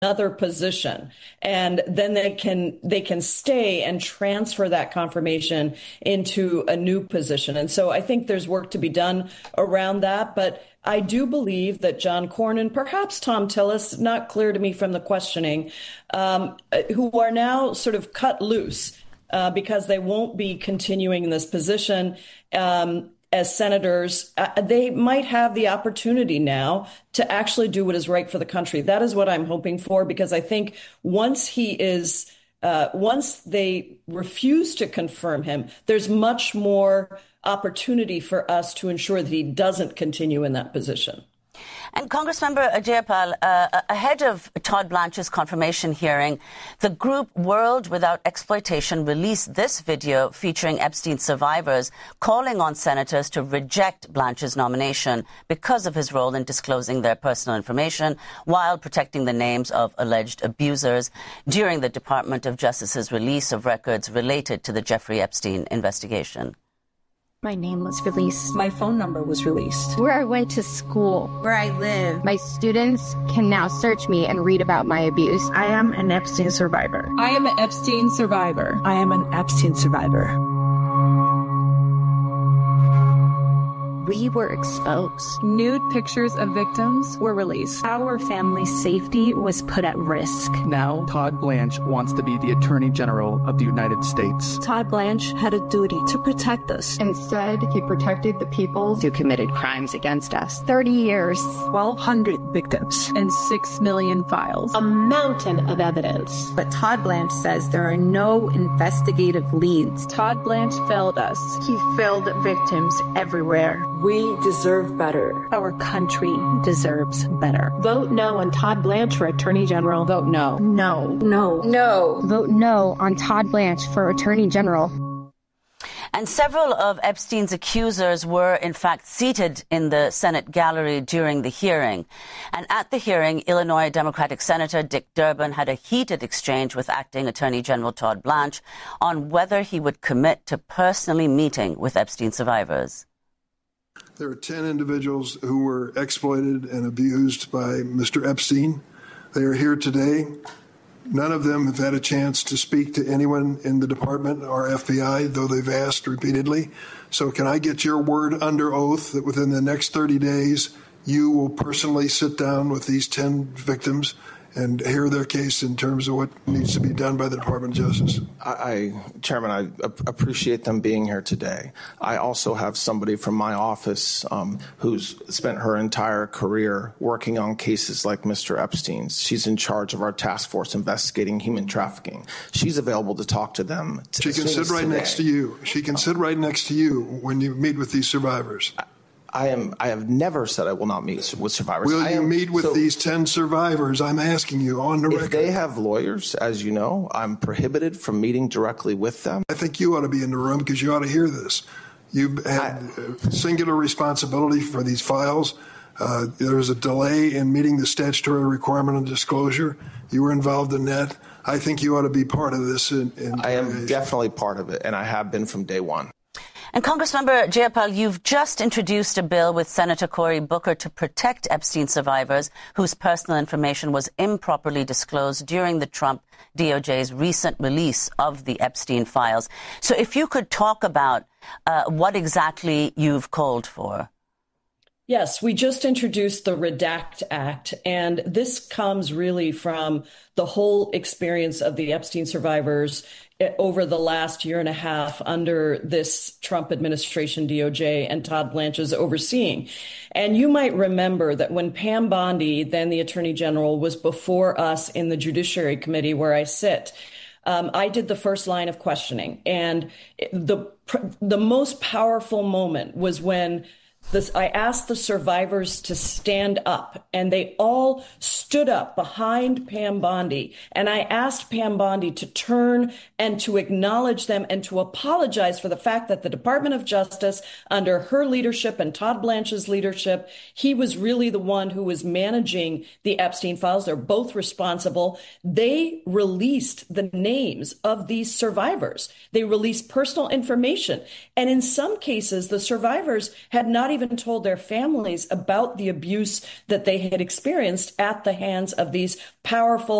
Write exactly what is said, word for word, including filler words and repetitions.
another position, and then they can they can stay and transfer that confirmation into a new position. And so I think there's work to be done around that. But I do believe that John Cornyn, perhaps Thom Tillis, not clear to me from the questioning, um, who are now sort of cut loose uh, because they won't be continuing in this position um, as senators, uh, they might have the opportunity now to actually do what is right for the country. That is what I'm hoping for, because I think once he is, uh, once they refuse to confirm him, there's much more opportunity for us to ensure that he doesn't continue in that position. And Congressmember Jayapal, uh, ahead of Todd Blanche's confirmation hearing, the group World Without Exploitation released this video featuring Epstein survivors calling on senators to reject Blanche's nomination because of his role in disclosing their personal information while protecting the names of alleged abusers during the Department of Justice's release of records related to the Jeffrey Epstein investigation. My name was released. My phone number was released. Where I went to school. Where I live. My students can now search me and read about my abuse. I am an Epstein survivor. I am an Epstein survivor. I am an Epstein survivor. We were exposed. Nude pictures of victims were released. Our family's safety was put at risk. Now, Todd Blanche wants to be the Attorney General of the United States. Todd Blanche had a duty to protect us. Instead, he protected the people who committed crimes against us. thirty years. twelve hundred victims. And six million files. A mountain of evidence. But Todd Blanche says there are no investigative leads. Todd Blanche failed us. He failed victims everywhere. We deserve better. Our country deserves better. Vote no on Todd Blanche for Attorney General. Vote no. No. No. No. Vote no on Todd Blanche for Attorney General. And several of Epstein's accusers were, in fact, seated in the Senate gallery during the hearing. And at the hearing, Illinois Democratic Senator Dick Durbin had a heated exchange with Acting Attorney General Todd Blanche on whether he would commit to personally meeting with Epstein survivors. There are ten individuals who were exploited and abused by Mister Epstein. They are here today. None of them have had a chance to speak to anyone in the department or F B I, though they've asked repeatedly. So can I get your word under oath that within the next thirty days, you will personally sit down with these ten victims and hear their case in terms of what needs to be done by the Department of Justice? I, I Chairman, I appreciate them being here today. I also have somebody from my office um, who's spent her entire career working on cases like Mister Epstein's. She's in charge of our task force investigating human trafficking. She's available to talk to them. She can sit right next to you. She can sit right next to you when you meet with these survivors. I, I am. I have never said I will not meet with survivors. Will I you am, meet with so these ten survivors? I'm asking you on the if record. If they have lawyers, as you know, I'm prohibited from meeting directly with them. I think you ought to be in the room because you ought to hear this. You had I, singular responsibility for these files. Uh, there was a delay in meeting the statutory requirement of disclosure. You were involved in that. I think you ought to be part of this. In, in I am definitely part of it, and I have been from day one. And Congressmember Jayapal, you've just introduced a bill with Senator Cory Booker to protect Epstein survivors whose personal information was improperly disclosed during the Trump D O J's recent release of the Epstein files. So if you could talk about uh, what exactly you've called for. Yes, we just introduced the REDACT Act, and this comes really from the whole experience of the Epstein survivors over the last year and a half under this Trump administration, D O J, and Todd Blanche's overseeing. And you might remember that when Pam Bondi, then the Attorney General, was before us in the Judiciary Committee where I sit, um, I did the first line of questioning. And the the most powerful moment was when This, I asked the survivors to stand up, and they all stood up behind Pam Bondi. And I asked Pam Bondi to turn and to acknowledge them and to apologize for the fact that the Department of Justice, under her leadership and Todd Blanche's leadership, he was really the one who was managing the Epstein files. They're both responsible. They released the names of these survivors. They released personal information. And in some cases, the survivors had not not even told their families about the abuse that they had experienced at the hands of these powerful